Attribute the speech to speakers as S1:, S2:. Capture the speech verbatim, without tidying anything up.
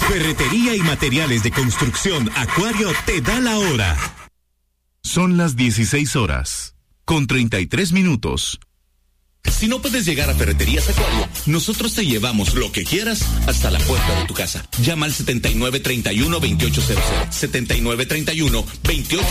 S1: Ferretería y materiales de construcción Acuario te da la hora.
S2: Son las dieciséis horas, con treinta y tres minutos.
S3: Si no puedes llegar a Ferreterías Acuario, nosotros te llevamos lo que quieras hasta la puerta de tu casa. Llama al setenta y nueve treinta y uno veintiocho cero cero. setenta y nueve treinta y uno veintiocho